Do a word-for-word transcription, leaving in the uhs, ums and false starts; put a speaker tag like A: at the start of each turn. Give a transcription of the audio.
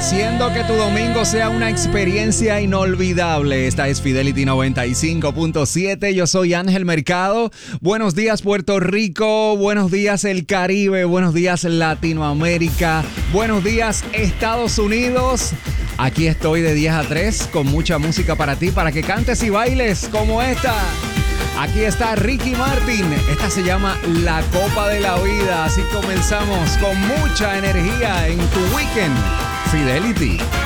A: haciendo que tu domingo sea una experiencia inolvidable. Esta es Fidelity noventa y cinco punto siete. Yo soy Ángel Mercado. Buenos días, Puerto Rico. Buenos días, el Caribe. Buenos días, Latinoamérica. Buenos días, Estados Unidos. Aquí estoy de diez a tres con mucha música para ti, para que cantes y bailes como esta. Aquí está Ricky Martin. Esta se llama La Copa de la Vida. Así comenzamos con mucha energía en tu weekend. Fidelity.